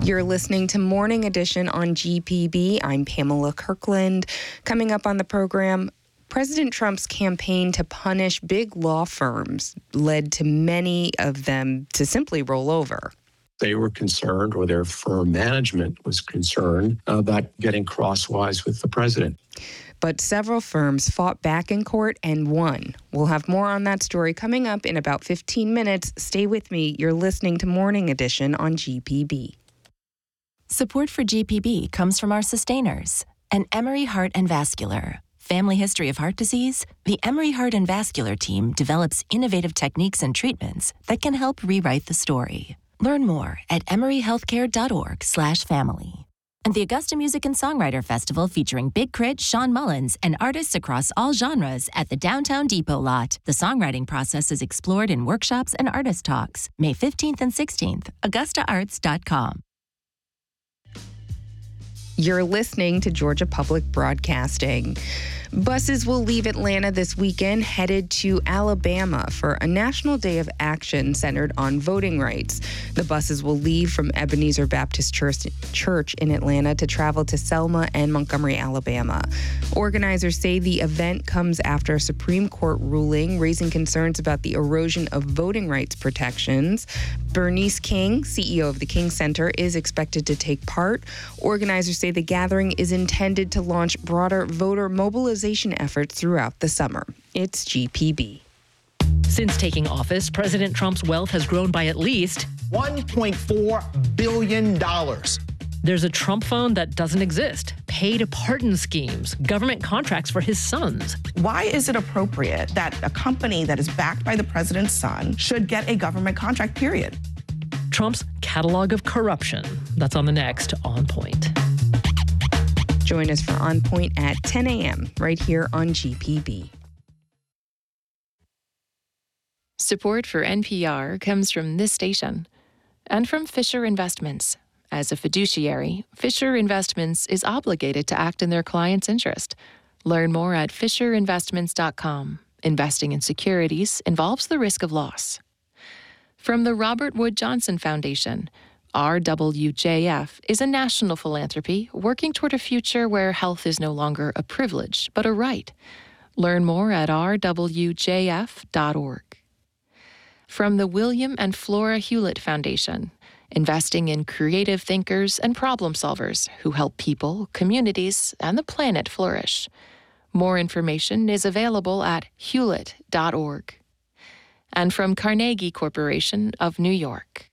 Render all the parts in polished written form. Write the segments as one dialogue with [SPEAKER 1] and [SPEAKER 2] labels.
[SPEAKER 1] You're listening to Morning Edition on GPB. I'm Pamela Kirkland. Coming up on the program, President Trump's campaign to punish big law firms led to many of them to simply roll over.
[SPEAKER 2] They were concerned, or their firm management was concerned, about getting crosswise with the president.
[SPEAKER 1] But several firms fought back in court and won. We'll have more on that story coming up in about 15 minutes. Stay with me. You're listening to Morning Edition on GPB.
[SPEAKER 3] Support for GPB comes from our sustainers, and Emory Heart and Vascular. Family history of heart disease? The Emory Heart and Vascular team develops innovative techniques and treatments that can help rewrite the story. Learn more at emoryhealthcare.org/family. And the Augusta Music and Songwriter Festival featuring Big Crit, Sean Mullins, and artists across all genres at the Downtown Depot lot. The songwriting process is explored in workshops and artist talks. May 15th and 16th, AugustaArts.com.
[SPEAKER 1] You're listening to Georgia Public Broadcasting. Buses will leave Atlanta this weekend, headed to Alabama for a national day of action centered on voting rights. The buses will leave from Ebenezer Baptist Church in Atlanta to travel to Selma and Montgomery, Alabama. Organizers say the event comes after a Supreme Court ruling raising concerns about the erosion of voting rights protections. Bernice King, CEO of the King Center, is expected to take part. Organizers say the gathering is intended to launch broader voter mobilization efforts throughout the summer. It's GPB.
[SPEAKER 4] Since taking office, President Trump's wealth has grown by at least
[SPEAKER 5] $1.4 billion.
[SPEAKER 4] There's a Trump fund that doesn't exist, paid pardon schemes, government contracts for his sons.
[SPEAKER 6] Why is it appropriate that a company that is backed by the president's son should get a government contract, period?
[SPEAKER 4] Trump's catalog of corruption. That's on the next On Point.
[SPEAKER 1] Join us for On Point at 10 a.m. right here on GPB.
[SPEAKER 7] Support for NPR comes from this station and from Fisher Investments. As a fiduciary, Fisher Investments is obligated to act in their client's interest. Learn more at FisherInvestments.com. Investing in securities involves the risk of loss. From the Robert Wood Johnson Foundation, RWJF is a national philanthropy working toward a future where health is no longer a privilege, but a right. Learn more at rwjf.org. From the William and Flora Hewlett Foundation, investing in creative thinkers and problem solvers who help people, communities, and the planet flourish. More information is available at hewlett.org. And from Carnegie Corporation of New York.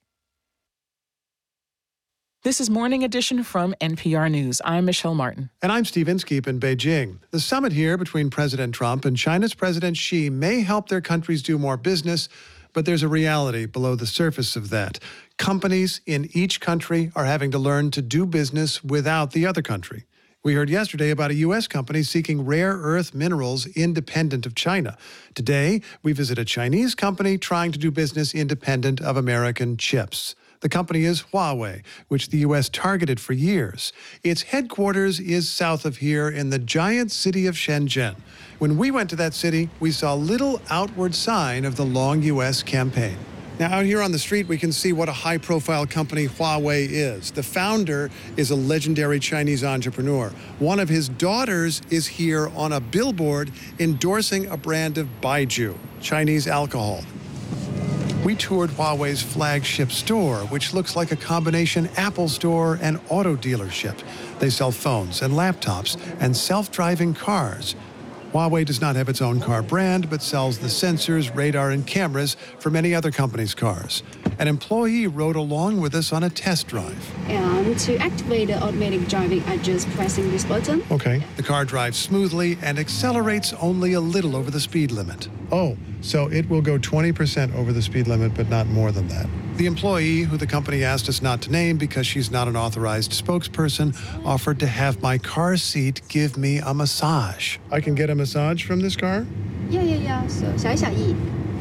[SPEAKER 8] This is Morning Edition from NPR News. I'm Michelle Martin.
[SPEAKER 9] And I'm Steve Inskeep in Beijing. The summit here between President Trump and China's President Xi may help their countries do more business, but there's a reality below the surface of that. Companies in each country are having to learn to do business without the other country. We heard yesterday about a U.S. company seeking rare earth minerals independent of China. Today, we visit a Chinese company trying to do business independent of American chips. The company is Huawei, which the U.S. targeted for years. Its headquarters is south of here in the giant city of Shenzhen. When we went to that city, we saw little outward sign of the long U.S. campaign. Now, out here on the street, we can see what a high-profile company Huawei is. The founder is a legendary Chinese entrepreneur. One of his daughters is here on a billboard endorsing a brand of Baijiu, Chinese alcohol. We toured Huawei's flagship store, which looks like a combination Apple store and auto dealership. They sell phones and laptops and self-driving cars. Huawei does not have its own car brand, but sells the sensors, radar, and cameras for many other companies' cars. An employee rode along with us on a test drive.
[SPEAKER 10] And to activate the automatic driving, I just pressing this button.
[SPEAKER 9] Okay. The car drives smoothly and accelerates only a little over the speed limit. Oh, so it will go 20% over the speed limit, but not more than that. The employee, who the company asked us not to name because she's not an authorized spokesperson, offered to have my car seat give me a massage. I can get a massage from this car?
[SPEAKER 10] Yeah. So, 小意.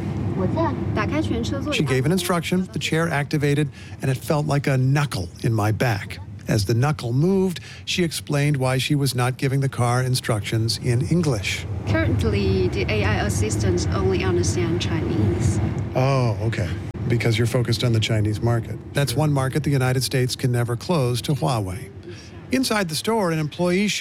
[SPEAKER 9] She gave an instruction, the chair activated, and it felt like a knuckle in my back. As the knuckle moved, she explained why she was not giving the car instructions in English.
[SPEAKER 10] Currently, the AI assistants only understand Chinese.
[SPEAKER 9] Oh, okay. because you're focused on the Chinese market. That's one market the United States can never close to Huawei. Inside the store, an employee